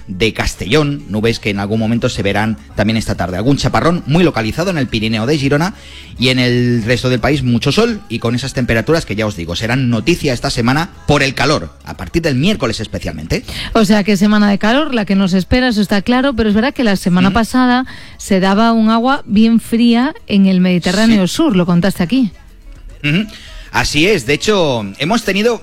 de Castellón, nubes que en algún momento se verán también esta tarde. Algún chaparrón muy localizado en el Pirineo de Girona, y en el resto del país mucho sol, y con esas temperaturas que ya os digo, serán noticia esta semana por el calor, a partir del miércoles especialmente. O sea que semana de calor, la que nos espera, eso está claro, pero es verdad que la semana pasada se daba un agua bien fría en el Mediterráneo Sur, lo contaste aquí. Así es, de hecho, hemos tenido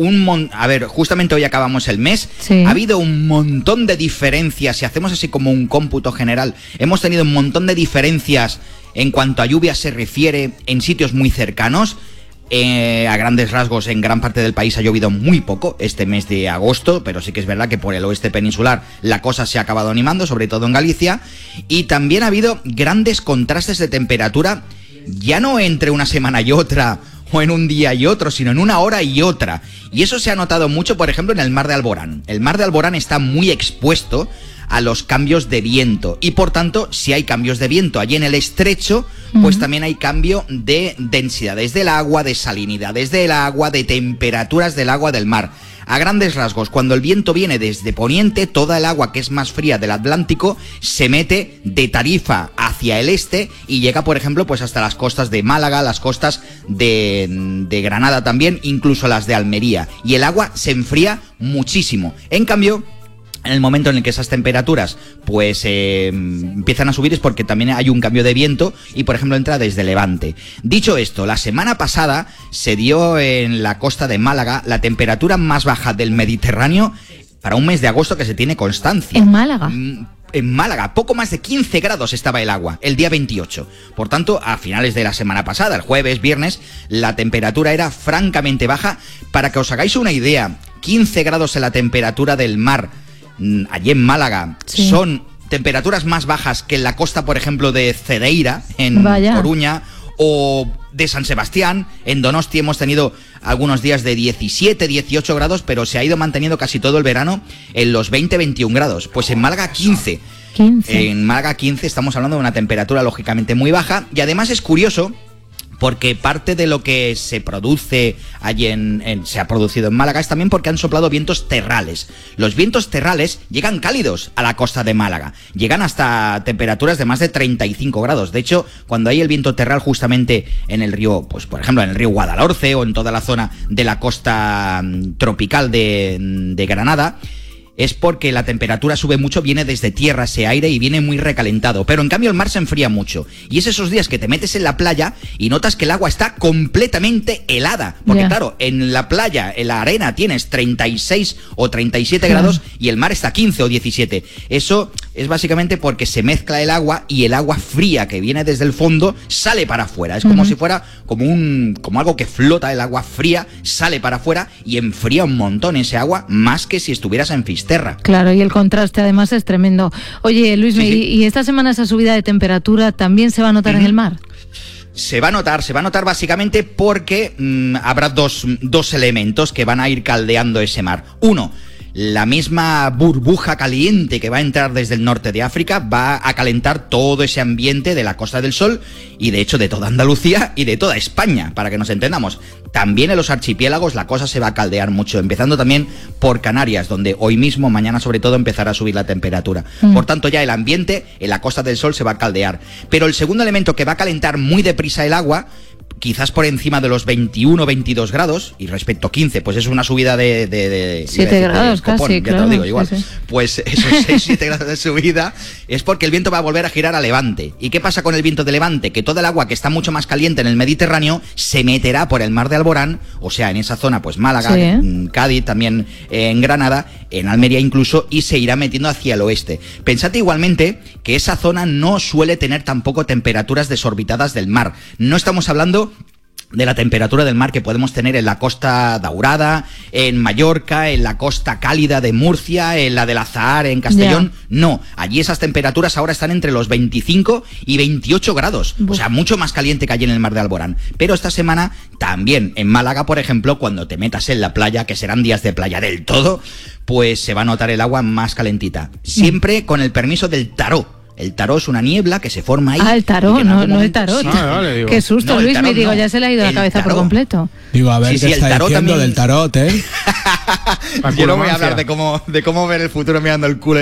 justamente hoy acabamos el mes, Sí. Ha habido un montón de diferencias, si hacemos así como un cómputo general, hemos tenido un montón de diferencias en cuanto a lluvia se refiere en sitios muy cercanos. A grandes rasgos, en gran parte del país ha llovido muy poco este mes de agosto, pero sí que es verdad que por el oeste peninsular la cosa se ha acabado animando, sobre todo en Galicia, y también ha habido grandes contrastes de temperatura, ya no entre una semana y otra, o en un día y otro, sino en una hora y otra. Y eso se ha notado mucho, por ejemplo, en el mar de Alborán. El mar de Alborán está muy expuesto a los cambios de viento, y por tanto, si hay cambios de viento allí en el estrecho, pues también hay cambio de densidades del agua, de salinidades del agua, de temperaturas del agua del mar. A grandes rasgos, cuando el viento viene desde poniente, toda el agua que es más fría del Atlántico se mete de Tarifa hacia el este y llega, por ejemplo, pues hasta las costas de Málaga, las costas de Granada también, incluso las de Almería. Y el agua se enfría muchísimo. En cambio, en el momento en el que esas temperaturas pues empiezan a subir es porque también hay un cambio de viento y, por ejemplo, entra desde Levante. Dicho esto, la semana pasada se dio en la costa de Málaga la temperatura más baja del Mediterráneo para un mes de agosto que se tiene constancia. ¿En Málaga? En Málaga, poco más de 15 grados estaba el agua, el día 28. Por tanto, a finales de la semana pasada, el jueves, viernes, la temperatura era francamente baja. Para que os hagáis una idea, 15 grados en la temperatura del mar allí en Málaga, sí, son temperaturas más bajas que en la costa, por ejemplo, de Cedeira, en Coruña, o de San Sebastián. En Donosti hemos tenido algunos días de 17, 18 grados, pero se ha ido manteniendo casi todo el verano en los 20, 21 grados. Pues en Málaga 15. En Málaga 15 estamos hablando de una temperatura lógicamente muy baja, y además es curioso porque parte de lo que se produce allí se ha producido en Málaga es también porque han soplado vientos terrales. Los vientos terrales llegan cálidos a la costa de Málaga, llegan hasta temperaturas de más de 35 grados. De hecho, cuando hay el viento terral justamente en el río, pues por ejemplo en el río Guadalhorce o en toda la zona de la costa tropical de Granada, es porque la temperatura sube mucho, viene desde tierra ese aire y viene muy recalentado. Pero en cambio el mar se enfría mucho. Y es esos días que te metes en la playa y notas que el agua está completamente helada. Porque claro, en la playa, en la arena, tienes 36 o 37 grados y el mar está a 15 o 17. Eso es básicamente porque se mezcla el agua y el agua fría que viene desde el fondo sale para afuera. Es como si fuera como algo que flota, el agua fría sale para afuera y enfría un montón ese agua, más que si estuvieras en Fisterra. Claro, y el contraste además es tremendo. Oye, Luis, ¿y esta semana esa subida de temperatura también se va a notar en el mar? Se va a notar básicamente porque habrá dos elementos que van a ir caldeando ese mar. Uno, la misma burbuja caliente que va a entrar desde el norte de África va a calentar todo ese ambiente de la Costa del Sol y de hecho de toda Andalucía y de toda España, para que nos entendamos. También en los archipiélagos la cosa se va a caldear mucho, empezando también por Canarias, donde hoy mismo, mañana sobre todo, empezará a subir la temperatura. Por tanto, ya el ambiente en la Costa del Sol se va a caldear. Pero el segundo elemento que va a calentar muy deprisa el agua, quizás por encima de los 21 o 22 grados, y respecto a 15, pues es una subida de 7 grados copón, casi, ya claro. te lo digo, igual. Sí. Pues esos 6-7 grados de subida es porque el viento va a volver a girar a levante. ¿Y qué pasa con el viento de levante? Que toda el agua que está mucho más caliente en el Mediterráneo se meterá por el mar de Alborán, o sea, en esa zona, pues Málaga, Cádiz, también en Granada, en Almería incluso, y se irá metiendo hacia el oeste. Pensad igualmente que esa zona no suele tener tampoco temperaturas desorbitadas del mar. No estamos hablando de la temperatura del mar que podemos tener en la Costa Daurada, en Mallorca, en la costa cálida de Murcia, en la del Azahar, en Castellón. No, allí esas temperaturas ahora están entre los 25 y 28 grados, o sea, mucho más caliente que allí en el mar de Alborán. Pero esta semana también en Málaga, por ejemplo, cuando te metas en la playa, que serán días de playa del todo, pues se va a notar el agua más calentita, siempre con el permiso del tarot. El tarot es una niebla que se forma ahí. Ah, el tarot, no el tarot. Vale, digo. Qué susto, No, Luis, tarot me digo, no. ya se le ha ido la El cabeza tarot. por completo. Digo, a ver Sí, qué el está tarot diciendo también. del tarot, ¿eh? Yo no voy a hablar de cómo ver el futuro mirando el culo